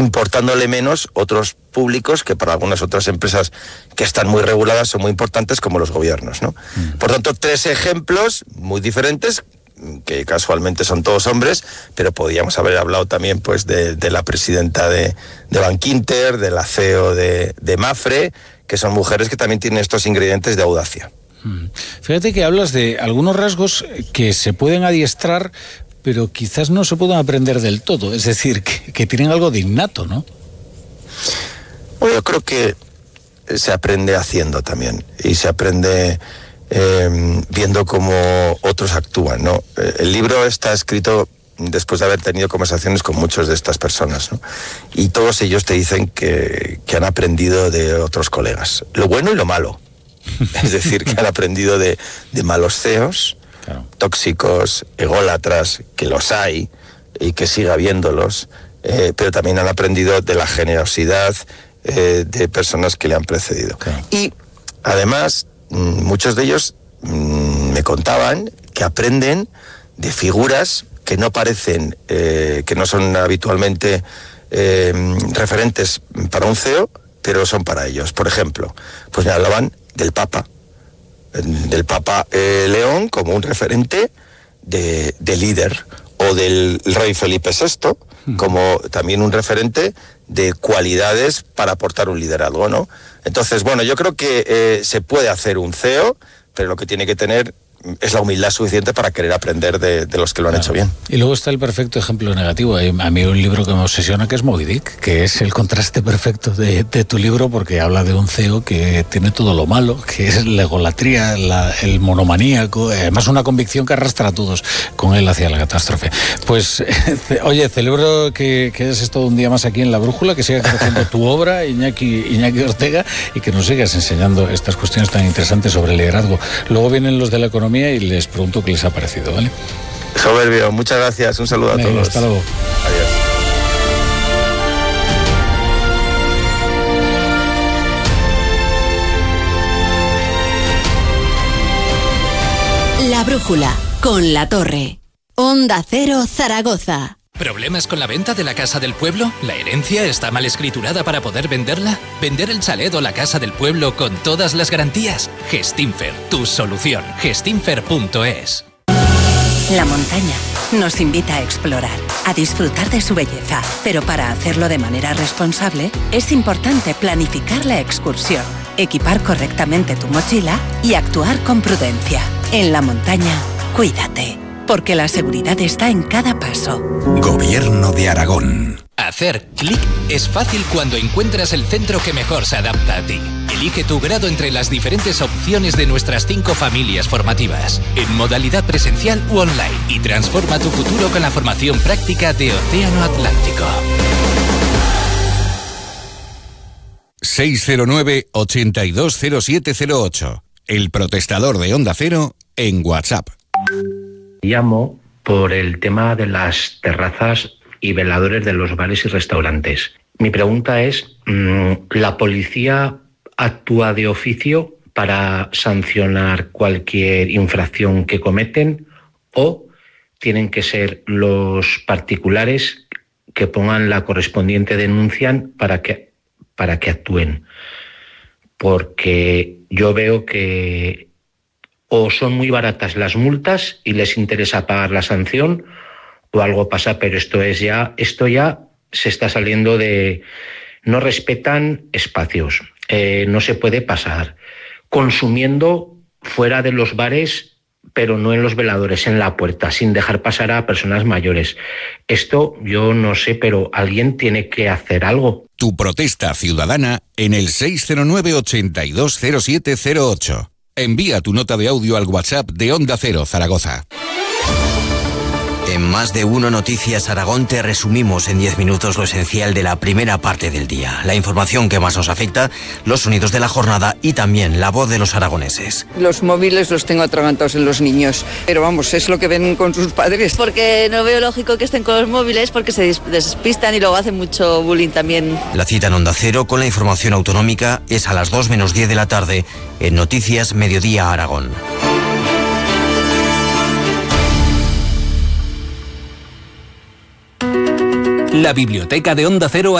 importándole menos otros públicos que para algunas otras empresas que están muy reguladas son muy importantes, como los gobiernos, ¿no? Por tanto, 3 ejemplos muy diferentes, que casualmente son todos hombres, pero podíamos haber hablado también pues de la presidenta de Bankinter, de la CEO de Mapfre, que son mujeres que también tienen estos ingredientes de audacia. Fíjate que hablas de algunos rasgos que se pueden adiestrar, pero quizás no se puedan aprender del todo, es decir, que tienen algo de innato, ¿no? Bueno, yo creo que se aprende haciendo también, y se aprende viendo cómo otros actúan, ¿no? El libro está escrito después de haber tenido conversaciones con muchas de estas personas, ¿no? Y todos ellos te dicen que han aprendido de otros colegas, lo bueno y lo malo. Es decir, que han aprendido de malos CEOs, claro, tóxicos, ególatras, que los hay y que siga habiéndolos, pero también han aprendido de la generosidad de personas que le han precedido. Claro. Y además, muchos de ellos me contaban que aprenden de figuras que no parecen, que no son habitualmente referentes para un CEO, pero son para ellos. Por ejemplo, pues me hablaban del Papa León como un referente de líder, o del rey Felipe VI como también un referente de cualidades para aportar un liderazgo, ¿no? Entonces, bueno, yo creo que se puede hacer un CEO, pero lo que tiene que tener es la humildad suficiente para querer aprender de los que lo han hecho bien. Y luego está el perfecto ejemplo negativo. A mí un libro que me obsesiona, que es Moby Dick, que es el contraste perfecto de tu libro, porque habla de un CEO que tiene todo lo malo, que es la egolatría, el monomaníaco, además una convicción que arrastra a todos con él hacia la catástrofe. Pues, oye, celebro que hayas estado un día más aquí en La Brújula, que sigas creciendo tu obra, Iñaki Ortega, y que nos sigas enseñando estas cuestiones tan interesantes sobre el liderazgo. Luego vienen los de la economía y les pregunto qué les ha parecido, ¿vale? Soberbio, muchas gracias, un saludo a todos. Hasta luego. Adiós. La Brújula, con La Torre. Onda Cero, Zaragoza. ¿Problemas con la venta de la casa del pueblo? ¿La herencia está mal escriturada para poder venderla? ¿Vender el chalet o la casa del pueblo con todas las garantías? Gestinfer, tu solución. Gestinfer.es. La montaña nos invita a explorar, a disfrutar de su belleza, pero para hacerlo de manera responsable es importante planificar la excursión, equipar correctamente tu mochila y actuar con prudencia. En la montaña, cuídate, porque la seguridad está en cada paso. Gobierno de Aragón. Hacer clic es fácil cuando encuentras el centro que mejor se adapta a ti. Elige tu grado entre las diferentes opciones de nuestras 5 familias formativas, en modalidad presencial u online, y transforma tu futuro con la formación práctica de Océano Atlántico. 609-820708. El protestador de Onda Cero en WhatsApp. Llamo por el tema de las terrazas y veladores de los bares y restaurantes. Mi pregunta es, ¿la policía actúa de oficio para sancionar cualquier infracción que cometen, o tienen que ser los particulares que pongan la correspondiente denuncia para que actúen? Porque yo veo que o son muy baratas las multas y les interesa pagar la sanción, o algo pasa, pero esto ya se está saliendo de... No respetan espacios, no se puede pasar. Consumiendo fuera de los bares, pero no en los veladores, en la puerta, sin dejar pasar a personas mayores. Esto yo no sé, pero alguien tiene que hacer algo. Tu protesta ciudadana en el 609-820708. Envía tu nota de audio al WhatsApp de Onda Cero Zaragoza. En Más de Uno Noticias Aragón te resumimos en 10 minutos lo esencial de la primera parte del día. La información que más nos afecta, los sonidos de la jornada y también la voz de los aragoneses. Los móviles los tengo atragantados en los niños, pero vamos, es lo que ven con sus padres. Porque no veo lógico que estén con los móviles, porque se despistan y luego hacen mucho bullying también. La cita en Onda Cero con la información autonómica es a las 2 menos 10 de la tarde en Noticias Mediodía Aragón. La biblioteca de Onda Cero